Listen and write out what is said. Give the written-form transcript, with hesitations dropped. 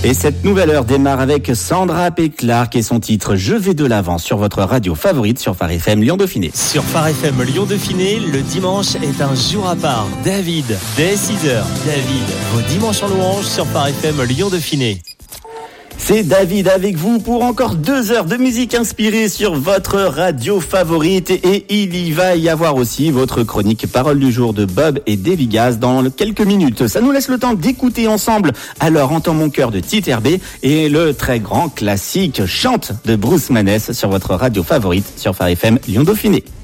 Et cette nouvelle heure démarre avec Sandra Péclark et son titre « Je vais de l'avant » sur votre radio favorite sur Phare FM Lyon-Dauphiné. Sur Phare FM Lyon-Dauphiné, le dimanche est un jour à part. David, dès 6h. David, vos dimanches en louange sur Phare FM Lyon-Dauphiné. C'est David avec vous pour encore 2 heures de musique inspirée sur votre radio favorite et il y va y avoir aussi votre chronique Parole du jour de Bob et Davy Gaz dans quelques minutes. Ça nous laisse le temps d'écouter ensemble Alors Entends mon cœur de Tite Herbé et le très grand classique Chante de Bruce Maness sur votre radio favorite sur Phare FM Lyon-Dauphiné.